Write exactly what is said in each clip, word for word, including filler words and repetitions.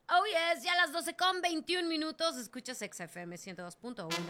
Oh yes, ya a las doce con veintiún minutos. Escuchas X F M ciento dos punto uno.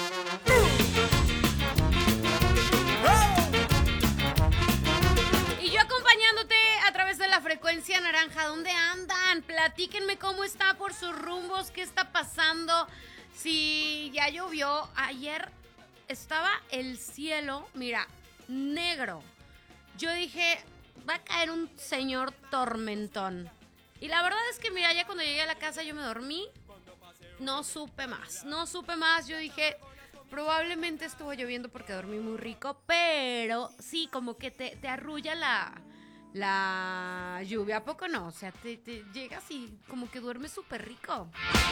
Y yo acompañándote a través de la frecuencia naranja. ¿Dónde andan? Platíquenme cómo está por sus rumbos, qué está pasando. Si ya llovió, ayer estaba el cielo, mira, negro. Yo dije, va a caer un señor tormentón. Y la verdad es que, mira, ya cuando llegué a la casa yo me dormí, no supe más, no supe más. Yo dije, probablemente estuvo lloviendo porque dormí muy rico, pero sí, como que te, te arrulla la, la lluvia, ¿a poco no? O sea, te, te llegas y como que duermes súper rico.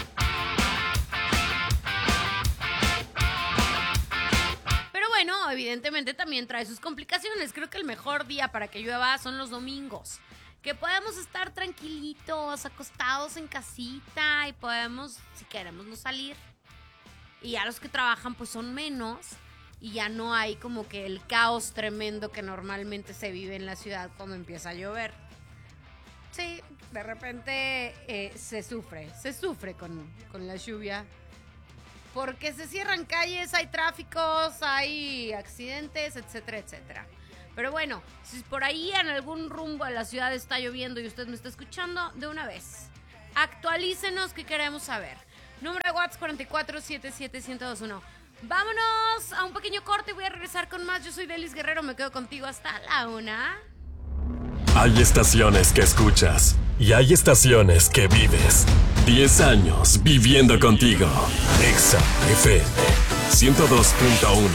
Pero bueno, evidentemente también trae sus complicaciones. Creo que el mejor día para que llueva son los domingos. Que podemos estar tranquilitos, acostados en casita y podemos, si queremos, no salir. Y ya los que trabajan pues son menos y ya no hay como que el caos tremendo que normalmente se vive en la ciudad cuando empieza a llover. Sí, de repente eh, se sufre, se sufre con, con la lluvia. Porque se cierran calles, hay tráficos, hay accidentes, etcétera, etcétera. Pero bueno, si por ahí en algún rumbo de la ciudad está lloviendo y usted me está escuchando, de una vez, actualícenos que queremos saber. Número de WhatsApp cuatro cuatro siete siete uno cero dos uno. Vámonos a un pequeño corte y voy a regresar con más. Yo soy Delis Guerrero, me quedo contigo hasta la una. Hay estaciones que escuchas y hay estaciones que vives. Diez años viviendo contigo. Exa F M ciento dos punto uno.